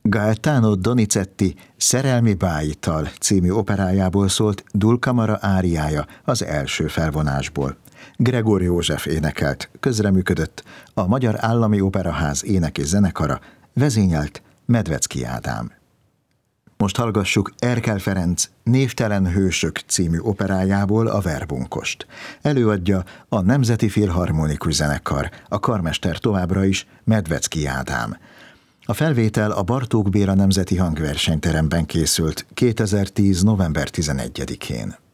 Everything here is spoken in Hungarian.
Gaetano Donizetti Szerelmi bájital című operájából szólt Dulcamara áriája az első felvonásból. Gregor József énekelt, közreműködött a Magyar Állami Operaház ének- és zenekara, vezényelt Medvecki Ádám. Most hallgassuk Erkel Ferenc Névtelen hősök című operájából a Verbunkost. Előadja a Nemzeti Filharmonikus Zenekar, a karmester továbbra is Medvecki Ádám. A felvétel a Bartók Béla Nemzeti Hangversenyteremben készült 2010. november 11-én.